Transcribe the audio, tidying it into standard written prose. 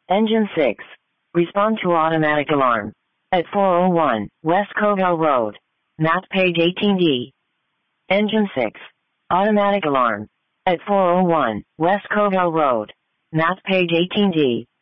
Engine 6. Respond to automatic alarm. At 401 West Covell Road. Map page 18D. Engine 6. Automatic alarm. At 401 West Covell Road. Map page 18D.